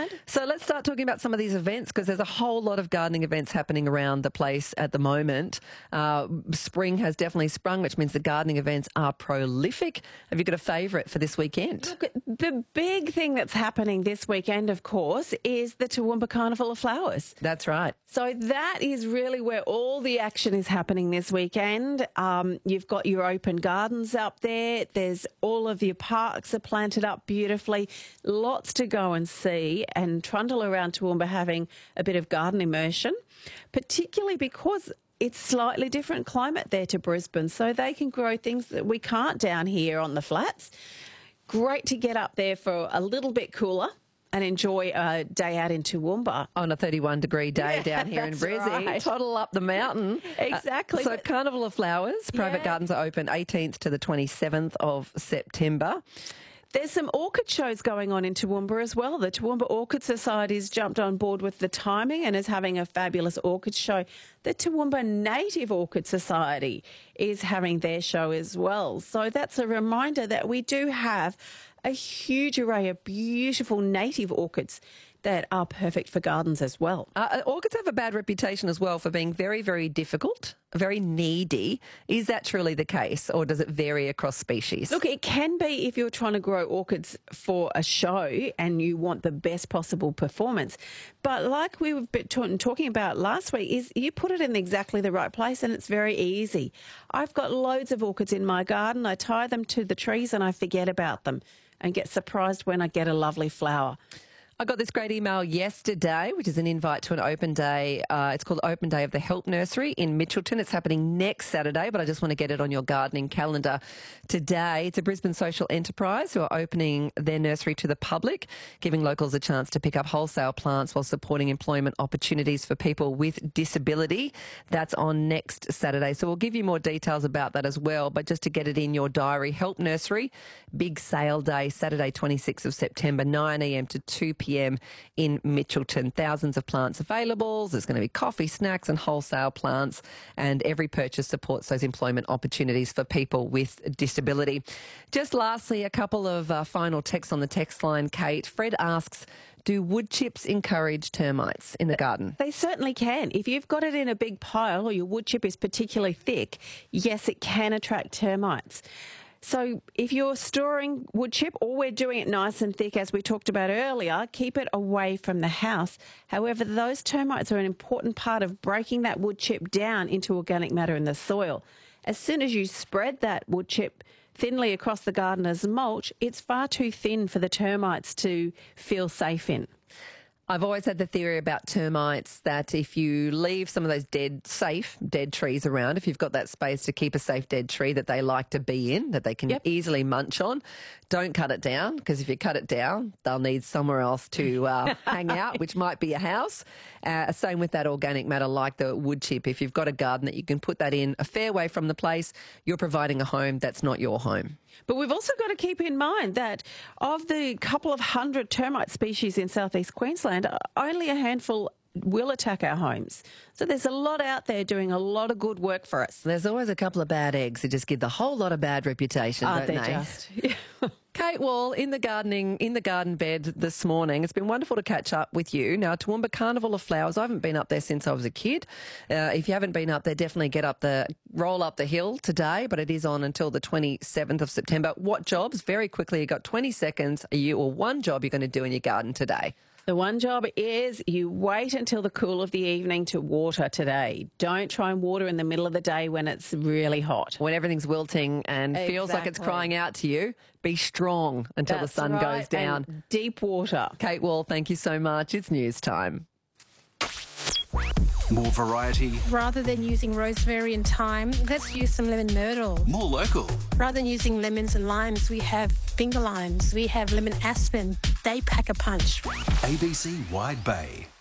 mind. So let's start talking about some of these events, because there's a whole lot of gardening events happening around the place at the moment. Spring has definitely sprung, which means the gardening events are prolific. Have you got a favourite for this weekend? Look, the big thing that's happening this weekend, of course, is the Toowoomba Carnival of Flowers. That's right. So that is really where all the action is happening this weekend. You've got your open gardens up there. There's all of your parks are planted up beautifully. Lots to go and see, and trundle around Toowoomba having a bit of garden immersion, particularly because it's slightly different climate there to Brisbane, so they can grow things that we can't down here on the flats. Great to get up there for a little bit cooler and enjoy a day out in Toowoomba. On a 31-degree day down here in Brizzy. Right. Toddle up the mountain. Exactly. So Carnival of Flowers, private gardens are open 18th to the 27th of September. There's some orchid shows going on in Toowoomba as well. The Toowoomba Orchid Society's jumped on board with the timing and is having a fabulous orchid show. The Toowoomba Native Orchid Society is having their show as well. So that's a reminder that we do have a huge array of beautiful native orchids that are perfect for gardens as well. Orchids have a bad reputation as well for being very, very difficult, very needy. Is that truly the case, or does it vary across species? Look, it can be if you're trying to grow orchids for a show and you want the best possible performance. But like we were talking about last week, is you put it in exactly the right place and it's very easy. I've got loads of orchids in my garden. I tie them to the trees and I forget about them and get surprised when I get a lovely flower. I got this great email yesterday, which is an invite to an open day. It's called Open Day of the Help Nursery in Mitchelton. It's happening next Saturday, but I just want to get it on your gardening calendar today. It's a Brisbane social enterprise who are opening their nursery to the public, giving locals a chance to pick up wholesale plants while supporting employment opportunities for people with disability. That's on next Saturday. So we'll give you more details about that as well, but just to get it in your diary, Help Nursery, big sale day, Saturday 26th of September, 9 a.m. to 2 p.m. in Mitchelton. Thousands of plants available. There's going to be coffee, snacks and wholesale plants, and every purchase supports those employment opportunities for people with disability. Just lastly, a couple of final texts on the text line, Kate. Fred asks, do wood chips encourage termites in the garden? They certainly can. If you've got it in a big pile or your wood chip is particularly thick, yes, it can attract termites. So if you're storing wood chip, or we're doing it nice and thick, as we talked about earlier, keep it away from the house. However, those termites are an important part of breaking that wood chip down into organic matter in the soil. As soon as you spread that wood chip thinly across the garden as mulch, it's far too thin for the termites to feel safe in. I've always had the theory about termites that if you leave some of those safe dead trees around, if you've got that space to keep a safe dead tree that they like to be in, that they can easily munch on, don't cut it down, because if you cut it down, they'll need somewhere else to hang out, which might be a house. Same with that organic matter, like the wood chip. If you've got a garden that you can put that in a fair way from the place, you're providing a home that's not your home. But we've also got to keep in mind that of the couple of hundred termite species in southeast Queensland, only a handful will attack our homes. So there's a lot out there doing a lot of good work for us. There's always a couple of bad eggs that just give the whole lot of bad reputation, don't they? Just? Kate Wall in the garden bed this morning. It's been wonderful to catch up with you. Now, Toowoomba Carnival of Flowers, I haven't been up there since I was a kid. If you haven't been up there, definitely roll up the hill today, but it is on until the 27th of September. What jobs? Very quickly, you've got 20 seconds, one job you're going to do in your garden today. The one job is you wait until the cool of the evening to water today. Don't try and water in the middle of the day when it's really hot. When everything's wilting and feels like it's crying out to you, be strong until the sun goes down. And deep water. Kate Wall, thank you so much. It's news time. More variety. Rather than using rosemary and thyme, let's use some lemon myrtle. More local. Rather than using lemons and limes, we have finger limes. We have lemon aspen. They pack a punch. ABC Wide Bay.